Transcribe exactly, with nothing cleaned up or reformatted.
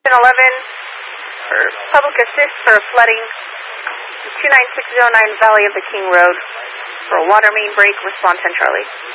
eleven for public assist for flooding, two nine six zero nine Valley of the King Road for a water main break, response ten Charlie.